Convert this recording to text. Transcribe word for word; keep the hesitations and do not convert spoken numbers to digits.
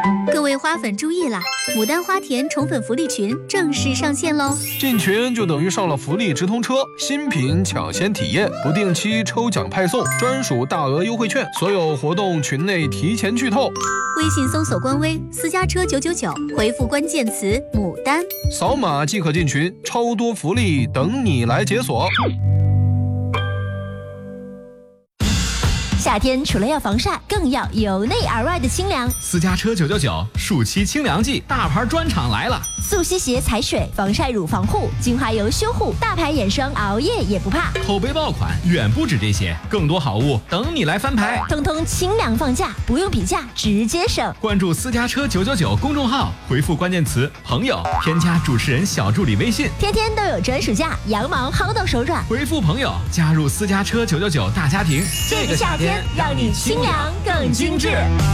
各位花粉注意啦！牡丹花田宠粉福利群正式上线喽！ 进群就等于上了福利直通车，新品抢先体验，不定期抽奖派送，专属大额优惠券，所有活动群内提前剧透。 微信搜索官微私家车九九九，回复关键词牡丹， 扫码即可进群，超多福利等你来解锁。 夏天除了要防晒，更要由内而外的清凉。 私家车九九九暑期清凉季大牌专场来了， 速吸鞋踩水，防晒乳防护，精华油修护，大牌眼霜熬夜也不怕。 口碑爆款远不止这些，更多好物等你来翻牌， 通通清凉放假，不用比价，直接省。 关注私家车九九九公众号，回复关键词朋友，添加主持人小助理微信， 天天都有专属价，羊毛薅到手软。 回复朋友，加入私家车九九九大家庭， 这个夏天让你清凉更精致。